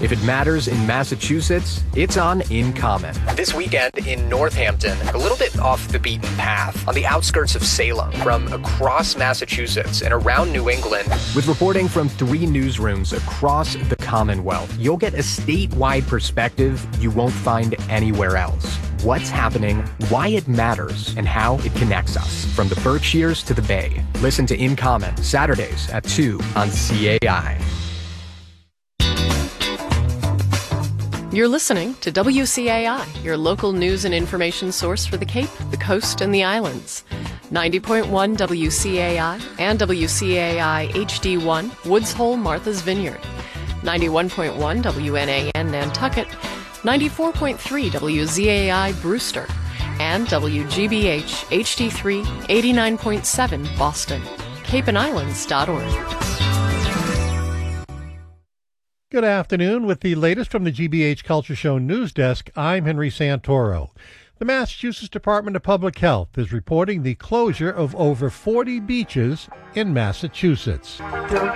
If it matters in Massachusetts, it's on In Common. This weekend in Northampton, a little bit off the beaten path, on the outskirts of Salem, from across Massachusetts and around New England, with reporting from 3 newsrooms across the Commonwealth, you'll get a statewide perspective you won't find anywhere else. What's happening, why it matters, and how it connects us, from the Berkshires to the Bay. Listen to In Common, Saturdays at 2 on CAI. You're listening to WCAI, your local news and information source for the Cape, the Coast, and the Islands. 90.1 WCAI and WCAI HD1, Woods Hole, Martha's Vineyard. 91.1 WNAN, Nantucket. 94.3 WZAI, Brewster. And WGBH HD3, 89.7 Boston. CapeandIslands.org. Good afternoon. With the latest from the GBH Culture Show News Desk, I'm Henry Santoro. The Massachusetts Department of Public Health is reporting the closure of over 40 beaches in Massachusetts.